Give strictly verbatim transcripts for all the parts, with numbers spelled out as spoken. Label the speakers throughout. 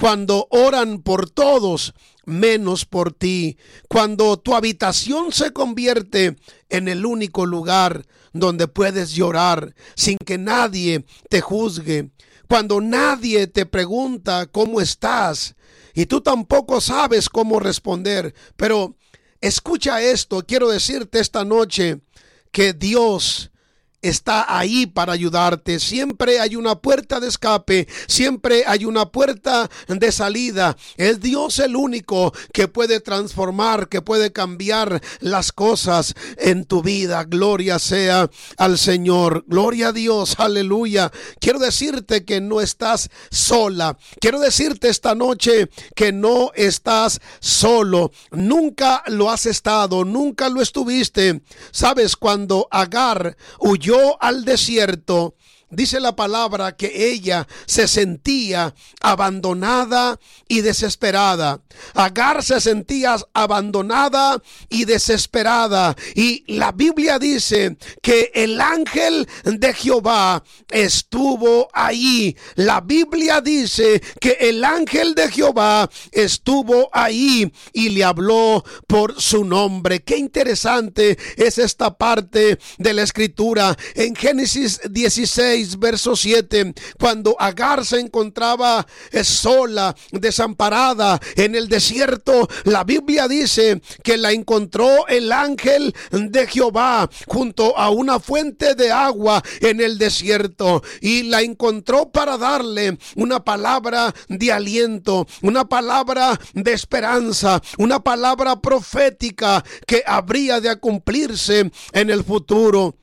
Speaker 1: cuando oran por todos menos por ti, cuando tu habitación se convierte en el único lugar donde puedes llorar sin que nadie te juzgue, cuando nadie te pregunta cómo estás y tú tampoco sabes cómo responder. Pero escucha esto, quiero decirte esta noche que Dios está ahí para ayudarte. Siempre hay una puerta de escape, siempre hay una puerta de salida. Es Dios el único que puede transformar, que puede cambiar las cosas en tu vida. Gloria sea al Señor, gloria a Dios, aleluya. Quiero decirte que no estás sola, quiero decirte esta noche que no estás solo. Nunca lo has estado, nunca lo estuviste. Sabes, cuando Agar huyó al desierto, dice la palabra que ella se sentía abandonada y desesperada. Agar se sentía abandonada y desesperada. Y la Biblia dice que el ángel de Jehová estuvo ahí. La Biblia dice que el ángel de Jehová estuvo ahí y le habló por su nombre. Qué interesante es esta parte de la escritura. En Génesis dieciséis, verso siete, cuando Agar se encontraba sola, desamparada en el desierto, la Biblia dice que la encontró el ángel de Jehová junto a una fuente de agua en el desierto, y la encontró para darle una palabra de aliento, una palabra de esperanza, una palabra profética que habría de cumplirse en el futuro.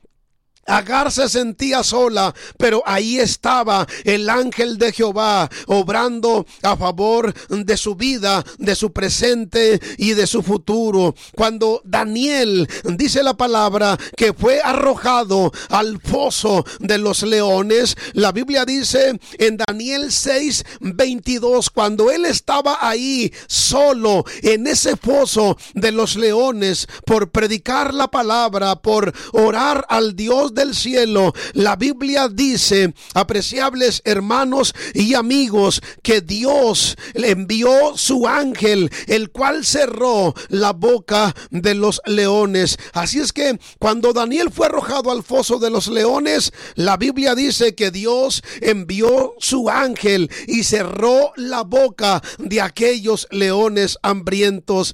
Speaker 1: Agar se sentía sola, pero ahí estaba el ángel de Jehová obrando a favor de su vida, de su presente y de su futuro. Cuando Daniel, dice la palabra, que fue arrojado al foso de los leones, la Biblia dice en Daniel seis veintidós, cuando él estaba ahí solo en ese foso de los leones por predicar la palabra, por orar al Dios de del cielo, la Biblia dice, apreciables hermanos y amigos, que Dios le envió su ángel, el cual cerró la boca de los leones. Así es que cuando Daniel fue arrojado al foso de los leones, la Biblia dice que Dios envió su ángel y cerró la boca de aquellos leones hambrientos.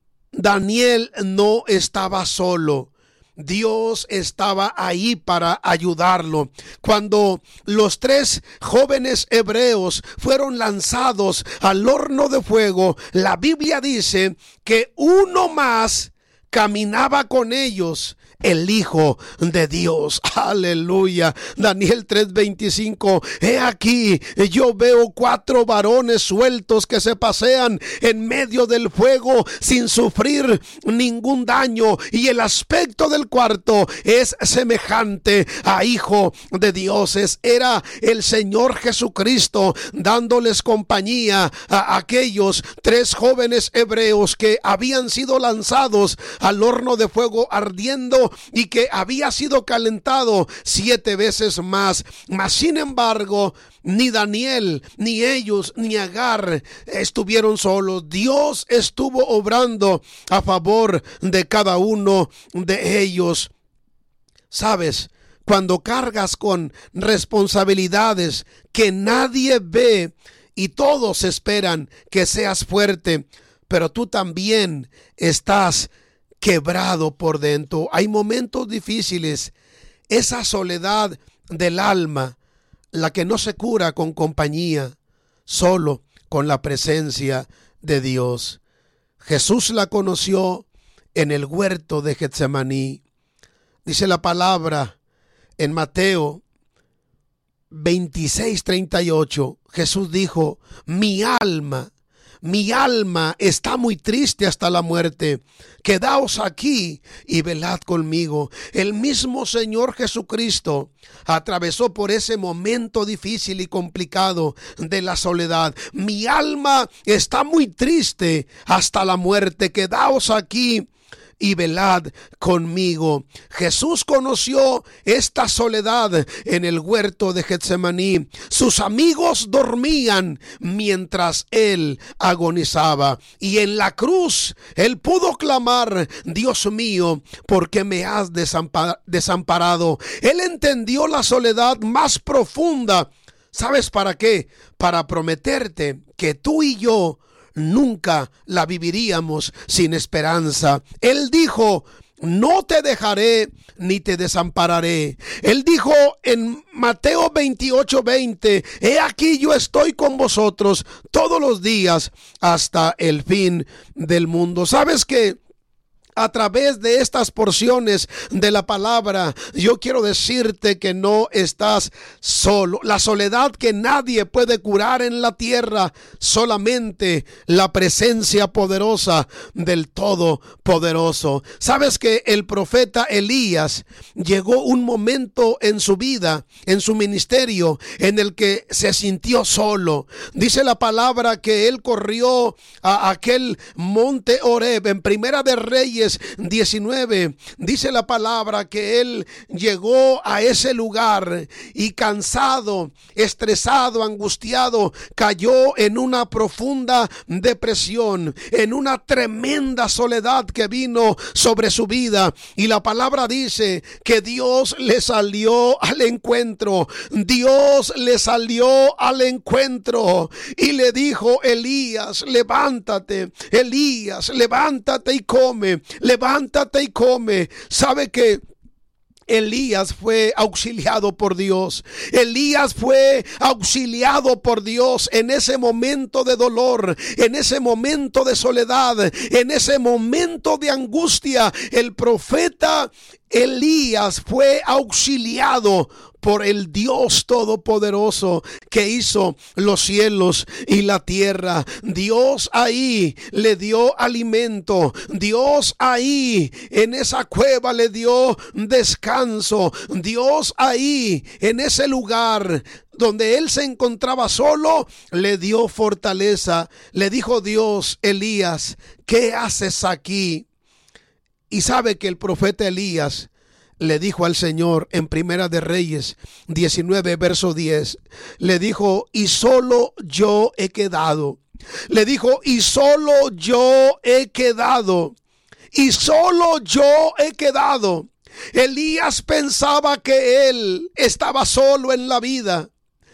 Speaker 1: Daniel no estaba solo. Dios estaba ahí para ayudarlo. Cuando los tres jóvenes hebreos fueron lanzados al horno de fuego, la Biblia dice que uno más caminaba con ellos, el Hijo de Dios. Aleluya. Daniel tres veinticinco. He aquí, yo veo cuatro varones sueltos que se pasean en medio del fuego sin sufrir ningún daño, y el aspecto del cuarto es semejante a Hijo de Dioses. Era el Señor Jesucristo dándoles compañía a aquellos tres jóvenes hebreos que habían sido lanzados al horno de fuego ardiendo y que había sido calentado siete veces más. Mas sin embargo, ni Daniel, ni ellos, ni Agar estuvieron solos. Dios estuvo obrando a favor de cada uno de ellos. Sabes, cuando cargas con responsabilidades que nadie ve y todos esperan que seas fuerte, pero tú también estás quebrado por dentro, hay momentos difíciles, esa soledad del alma, la que no se cura con compañía, solo con la presencia de Dios. Jesús la conoció en el huerto de Getsemaní. Dice la palabra en Mateo veintiséis treinta y ocho, Jesús dijo: mi alma Mi alma está muy triste hasta la muerte. Quedaos aquí y velad conmigo. El mismo Señor Jesucristo atravesó por ese momento difícil y complicado de la soledad. Mi alma está muy triste hasta la muerte. Quedaos aquí y velad conmigo. Jesús conoció esta soledad en el huerto de Getsemaní. Sus amigos dormían mientras él agonizaba, y en la cruz él pudo clamar: Dios mío, ¿por qué me has desamparado? Él entendió la soledad más profunda. ¿Sabes para qué? Para prometerte que tú y yo nunca la viviríamos sin esperanza. Él dijo: no te dejaré ni te desampararé. Él dijo en Mateo veintiocho veinte: he aquí yo estoy con vosotros todos los días hasta el fin del mundo. ¿Sabes qué? A través de estas porciones de la palabra, yo quiero decirte que no estás solo. La soledad que nadie puede curar en la tierra, solamente la presencia poderosa del Todopoderoso. Sabes que el profeta Elías llegó un momento en su vida, en su ministerio, en el que se sintió solo. Dice la palabra que él corrió a aquel monte Horeb. En Primera de Reyes diecinueve, dice la palabra que él llegó a ese lugar y cansado, estresado, angustiado, cayó en una profunda depresión, en una tremenda soledad que vino sobre su vida. Y la palabra dice que Dios le salió al encuentro. Dios le salió al encuentro y le dijo: Elías, levántate. Elías, levántate y come. Levántate y come. ¿Sabe que Elías fue auxiliado por Dios? Elías fue auxiliado por Dios en ese momento de dolor, en ese momento de soledad, en ese momento de angustia. El profeta Elías fue auxiliado por el Dios Todopoderoso que hizo los cielos y la tierra. Dios ahí le dio alimento. Dios ahí en esa cueva le dio descanso. Dios ahí en ese lugar donde él se encontraba solo, le dio fortaleza. Le dijo Dios: Elías, ¿qué haces aquí? Y sabe que el profeta Elías le dijo al Señor en Primera de Reyes diecinueve, verso diez, le dijo: y solo yo he quedado. Le dijo: y solo yo he quedado. Y solo yo he quedado. Elías pensaba que él estaba solo en la vida.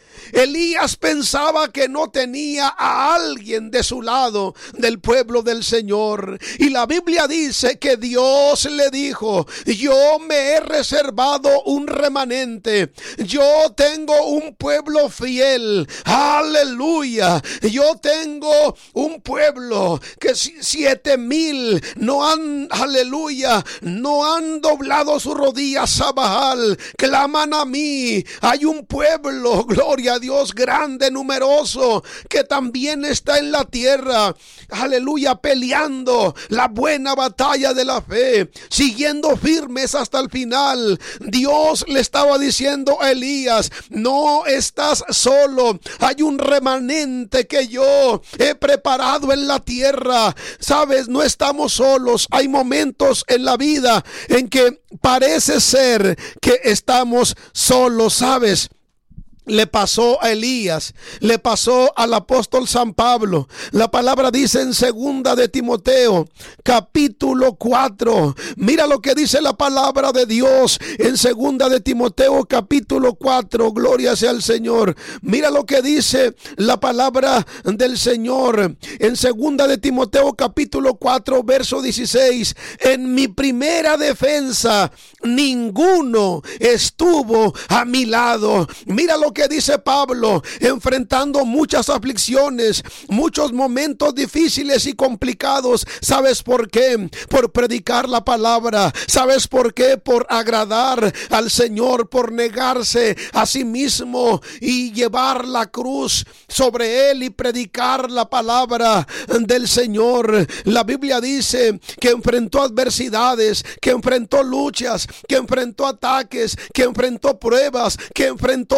Speaker 1: Elías pensaba que no tenía a alguien de su lado del pueblo del Señor. Y la Biblia dice que Dios le dijo: yo me he reservado un remanente. Yo tengo un pueblo fiel. Aleluya. Yo tengo un pueblo que siete mil no han, aleluya, no han doblado sus rodillas a Baal. Claman a mí. Hay un pueblo, gloria a Dios, grande, numeroso, que también está en la tierra, aleluya, peleando la buena batalla de la fe, siguiendo firmes hasta el final. Dios le estaba diciendo a Elías: no estás solo, hay un remanente que yo he preparado en la tierra. Sabes, no estamos solos. Hay momentos en la vida en que parece ser que estamos solos. Sabes, le pasó a Elías, le pasó al apóstol San Pablo. La palabra dice en segunda de Timoteo capítulo cuatro, mira lo que dice la palabra de Dios en segunda de Timoteo capítulo cuatro, gloria sea al Señor. Mira lo que dice la palabra del Señor en segunda de Timoteo capítulo cuatro, verso dieciséis: en mi primera defensa ninguno estuvo a mi lado. Mira lo que dice Pablo, enfrentando muchas aflicciones, muchos momentos difíciles y complicados. ¿Sabes por qué? Por predicar la palabra. ¿Sabes por qué? Por agradar al Señor, por negarse a sí mismo y llevar la cruz sobre él y predicar la palabra del Señor. La Biblia dice que enfrentó adversidades, que enfrentó luchas, que enfrentó ataques, que enfrentó pruebas, que enfrentó momentos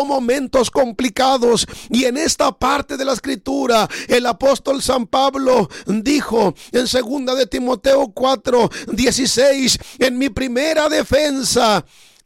Speaker 1: momentos complicados. Y en esta parte de la escritura, el apóstol San Pablo dijo en segunda de Timoteo cuatro dieciséis: en mi primera defensa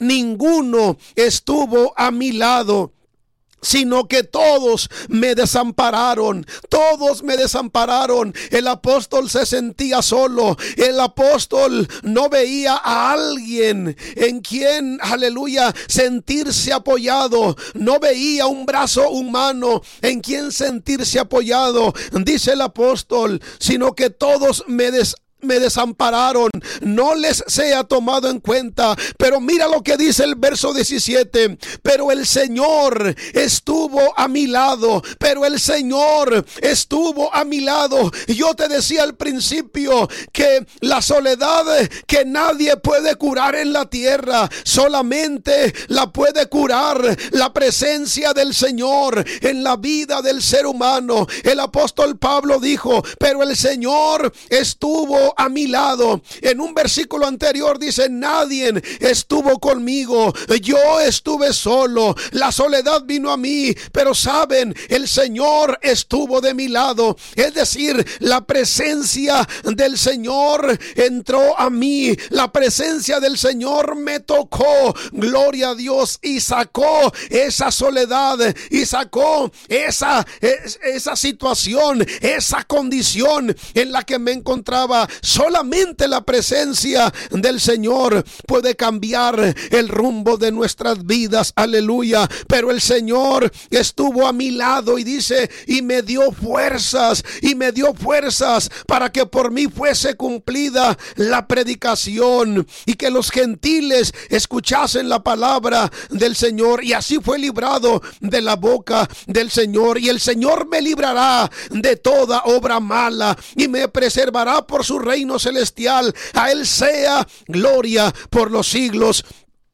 Speaker 1: ninguno estuvo a mi lado, sino que todos me desampararon, todos me desampararon. El apóstol se sentía solo. El apóstol no veía a alguien en quien, aleluya, sentirse apoyado. No veía un brazo humano en quien sentirse apoyado, dice el apóstol, sino que todos me desampararon. Me desampararon, no les sea tomado en cuenta. Pero mira lo que dice el verso diecisiete: pero el Señor estuvo a mi lado, pero el Señor estuvo a mi lado. Yo te decía al principio que la soledad que nadie puede curar en la tierra, solamente la puede curar la presencia del Señor en la vida del ser humano. El apóstol Pablo dijo: pero el Señor estuvo a mi lado. En un versículo anterior dice: nadie estuvo conmigo, yo estuve solo, la soledad vino a mí. Pero saben, el Señor estuvo de mi lado. Es decir, la presencia del Señor entró a mí, la presencia del Señor me tocó, gloria a Dios, y sacó esa soledad, y sacó esa, esa situación, esa condición en la que me encontraba. Solamente la presencia del Señor puede cambiar el rumbo de nuestras vidas, aleluya. Pero el Señor estuvo a mi lado y dice, y me dio fuerzas, y me dio fuerzas para que por mí fuese cumplida la predicación, y que los gentiles escuchasen la palabra del Señor. Y así fue librado de la boca del Señor. Y el Señor me librará de toda obra mala, y me preservará por su reino celestial. A Él sea gloria por los siglos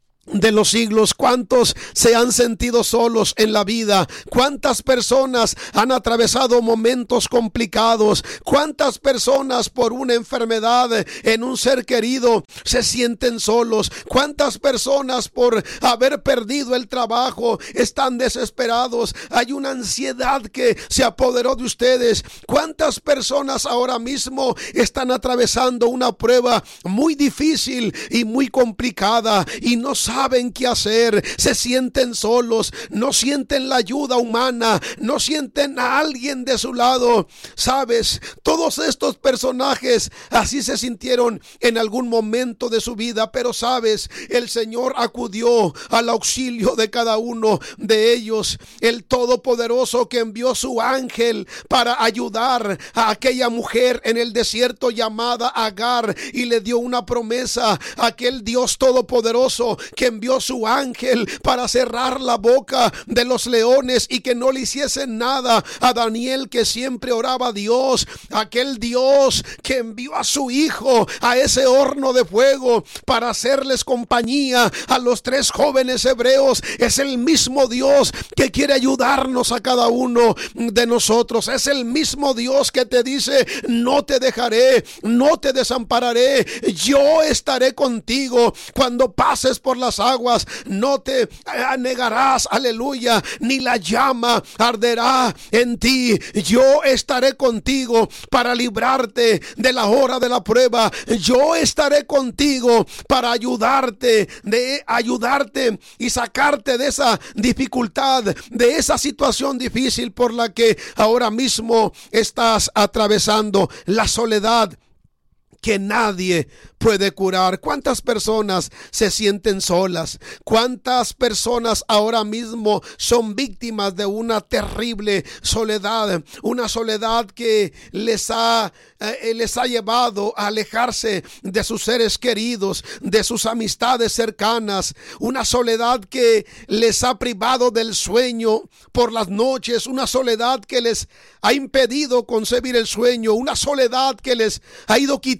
Speaker 1: de los siglos. ¿Cuántos se han sentido solos en la vida? ¿Cuántas personas han atravesado momentos complicados? ¿Cuántas personas por una enfermedad en un ser querido se sienten solos? ¿Cuántas personas por haber perdido el trabajo están desesperados? Hay una ansiedad que se apoderó de ustedes. ¿Cuántas personas ahora mismo están atravesando una prueba muy difícil y muy complicada y no saben saben qué hacer? Se sienten solos, no sienten la ayuda humana, no sienten a alguien de su lado. Sabes, todos estos personajes así se sintieron en algún momento de su vida, pero sabes, el Señor acudió al auxilio de cada uno de ellos. El Todopoderoso, que envió su ángel para ayudar a aquella mujer en el desierto llamada Agar, y le dio una promesa. Aquel Dios Todopoderoso que envió su ángel para cerrar la boca de los leones y que no le hiciesen nada a Daniel, que siempre oraba a Dios. Aquel Dios que envió a su hijo a ese horno de fuego para hacerles compañía a los tres jóvenes hebreos, es el mismo Dios que quiere ayudarnos a cada uno de nosotros. Es el mismo Dios que te dice: no te dejaré, no te desampararé, yo estaré contigo. Cuando pases por las aguas, no te anegarás, aleluya, ni la llama arderá en ti. Yo estaré contigo para librarte de la hora de la prueba. Yo estaré contigo para ayudarte, de ayudarte y sacarte de esa dificultad, de esa situación difícil por la que ahora mismo estás atravesando. La soledad que nadie puede curar. ¿Cuántas personas se sienten solas? ¿Cuántas personas ahora mismo son víctimas de una terrible soledad? Una soledad que les ha, eh, les ha llevado a alejarse de sus seres queridos, de sus amistades cercanas. Una soledad que les ha privado del sueño por las noches. Una soledad que les ha impedido concebir el sueño. Una soledad que les ha ido quitando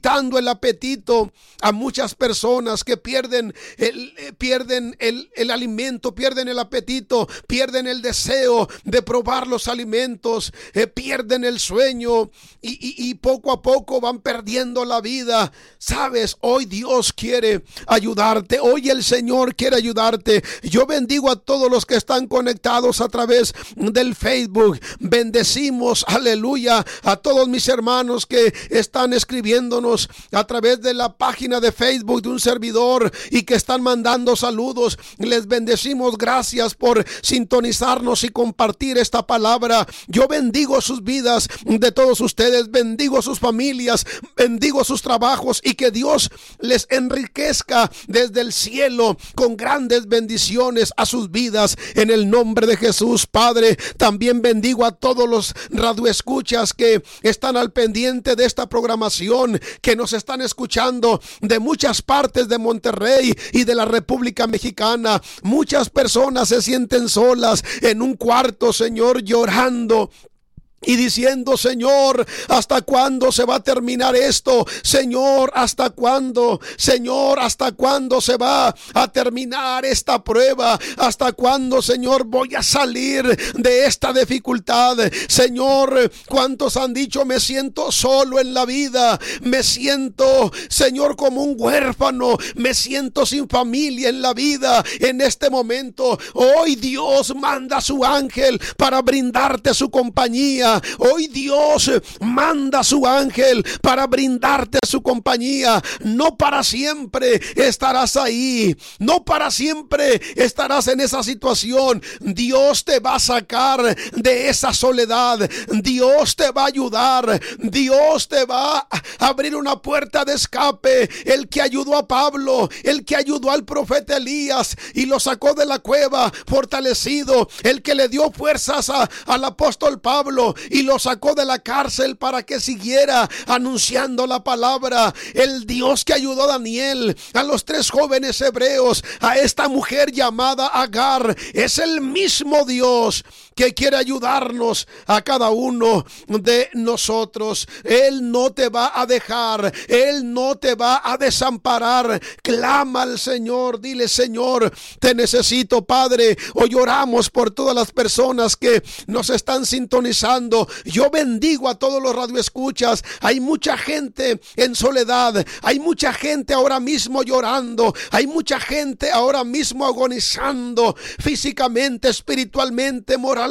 Speaker 1: quitando el apetito a muchas personas que pierden el, pierden el, el alimento, pierden el apetito, pierden el deseo de probar los alimentos, eh, pierden el sueño y, y, y poco a poco van perdiendo la vida. Sabes, hoy Dios quiere ayudarte, hoy el Señor quiere ayudarte. Yo bendigo a todos los que están conectados a través del Facebook. Bendecimos, aleluya, a todos mis hermanos que están escribiéndonos a través de la página de Facebook de un servidor y que están mandando saludos. Les bendecimos, gracias por sintonizarnos y compartir esta palabra. Yo bendigo sus vidas de todos ustedes, bendigo sus familias, bendigo sus trabajos y que Dios les enriquezca desde el cielo con grandes bendiciones a sus vidas en el nombre de Jesús. Padre, también bendigo a todos los radioescuchas que están al pendiente de esta programación, que nos están escuchando de muchas partes de Monterrey y de la República Mexicana. Muchas personas se sienten solas en un cuarto, Señor, llorando y diciendo: Señor, ¿hasta cuándo se va a terminar esto? Señor, ¿hasta cuándo? Señor, ¿hasta cuándo se va a terminar esta prueba? ¿Hasta cuándo, Señor, voy a salir de esta dificultad? Señor, ¿cuántos han dicho: me siento solo en la vida? Me siento, Señor, como un huérfano. Me siento sin familia en la vida en este momento. Hoy Dios manda a su ángel para brindarte su compañía. Hoy Dios manda a su ángel para brindarte su compañía. No para siempre estarás ahí, no para siempre estarás en esa situación. Dios te va a sacar de esa soledad. Dios te va a ayudar. Dios te va a abrir una puerta de escape. El que ayudó a Pablo, el que ayudó al profeta Elías y lo sacó de la cueva fortalecido, el que le dio fuerzas a, al apóstol Pablo y lo sacó de la cárcel para que siguiera anunciando la palabra. El Dios que ayudó a Daniel, a los tres jóvenes hebreos, a esta mujer llamada Agar, es el mismo Dios que quiere ayudarnos a cada uno de nosotros. Él no te va a dejar, Él no te va a desamparar. Clama al Señor, dile: Señor, te necesito, Padre. Hoy oramos por todas las personas que nos están sintonizando. Yo bendigo a todos los radioescuchas. Hay mucha gente en soledad, hay mucha gente ahora mismo llorando, hay mucha gente ahora mismo agonizando físicamente, espiritualmente, moralmente.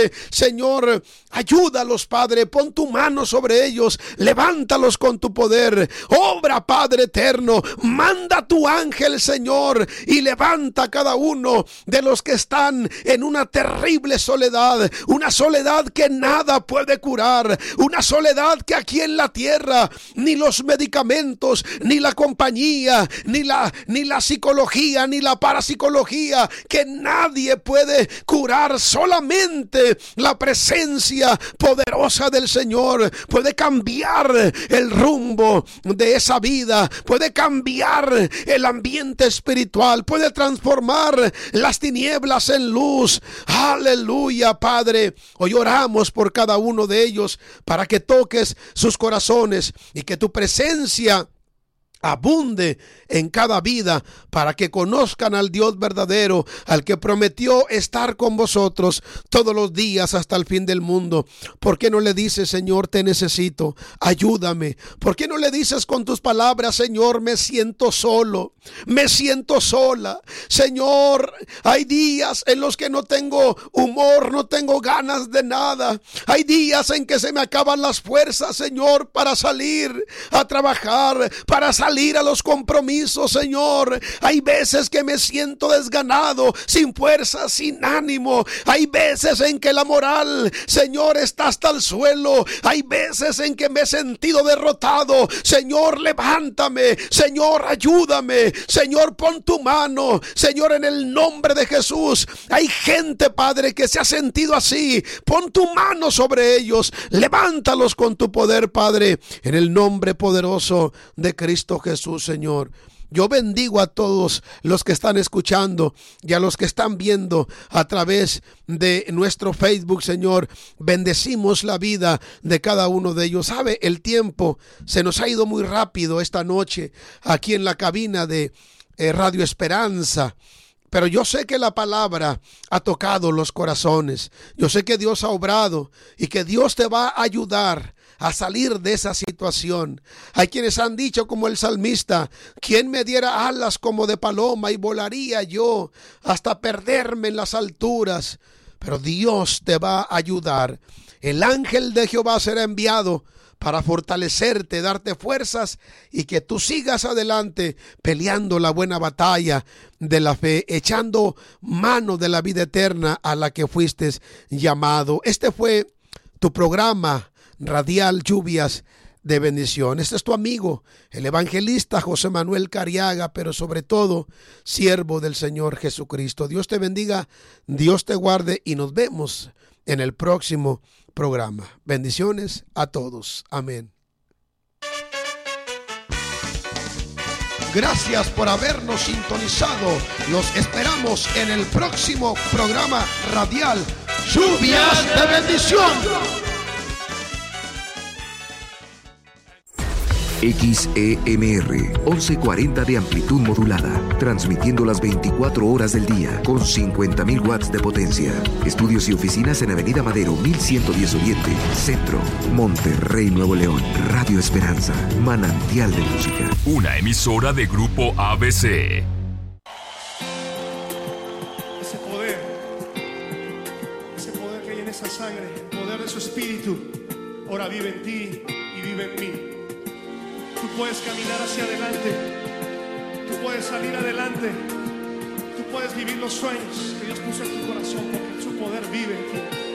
Speaker 1: Señor, ayúdalos, Padre. Pon tu mano sobre ellos, levántalos con tu poder. Obra, Padre eterno, manda tu ángel, Señor, y levanta a cada uno de los que están en una terrible soledad, una soledad que nada puede curar, una soledad que aquí en la tierra ni los medicamentos, ni la compañía, ni la, ni la psicología, ni la parapsicología, que nadie puede curar. Solamente la presencia poderosa del Señor puede cambiar el rumbo de esa vida, puede cambiar el ambiente espiritual, puede transformar las tinieblas en luz. Aleluya, Padre. Hoy oramos por cada uno de ellos para que toques sus corazones y que tu presencia abunde en cada vida, para que conozcan al Dios verdadero, al que prometió estar con vosotros todos los días hasta el fin del mundo. ¿Por qué no le dices: Señor, te necesito, ayúdame? ¿Por qué no le dices con tus palabras: Señor, me siento solo, me siento sola? Señor, hay días en los que no tengo humor, no tengo ganas de nada. Hay días en que se me acaban las fuerzas, Señor, para salir a trabajar, para salir a los compromisos, Señor. Hay veces que me siento desganado, sin fuerza, sin ánimo. Hay veces en que la moral, Señor, está hasta el suelo. Hay veces en que me he sentido derrotado. Señor, levántame. Señor, ayúdame. Señor, pon tu mano. Señor, en el nombre de Jesús. Hay gente, Padre, que se ha sentido así. Pon tu mano sobre ellos. Levántalos con tu poder, Padre, en el nombre poderoso de Cristo Jesús, Señor. Yo bendigo a todos los que están escuchando y a los que están viendo a través de nuestro Facebook, Señor. Bendecimos la vida de cada uno de ellos. Sabe, el tiempo se nos ha ido muy rápido esta noche aquí en la cabina de eh, Radio Esperanza. Pero yo sé que la palabra ha tocado los corazones. Yo sé que Dios ha obrado y que Dios te va a ayudar a salir de esa situación. Hay quienes han dicho como el salmista: ¿quién me diera alas como de paloma y volaría yo hasta perderme en las alturas? Pero Dios te va a ayudar. El ángel de Jehová será enviado para fortalecerte, darte fuerzas y que tú sigas adelante peleando la buena batalla de la fe, echando mano de la vida eterna a la que fuiste llamado. Este fue tu programa radial Lluvias de Bendición. Este es tu amigo, el evangelista José Manuel Cariaga, pero sobre todo siervo del Señor Jesucristo. Dios te bendiga, Dios te guarde y nos vemos en el próximo programa. Bendiciones a todos. Amén. Gracias por habernos sintonizado. Los esperamos en el próximo programa radial Lluvias de Bendición.
Speaker 2: X E M R once cuarenta de amplitud modulada, transmitiendo las veinticuatro horas del día con cincuenta mil watts de potencia. Estudios y oficinas en Avenida Madero mil ciento diez Oriente, Centro, Monterrey, Nuevo León. Radio Esperanza, manantial de música.
Speaker 3: Una emisora de Grupo A B C.
Speaker 4: Ese poder, ese poder que hay en esa sangre, el poder de su espíritu, ahora vive en ti y vive en mí. Tú puedes caminar hacia adelante, tú puedes salir adelante, tú puedes vivir los sueños que Dios puso en tu corazón porque su poder vive en ti.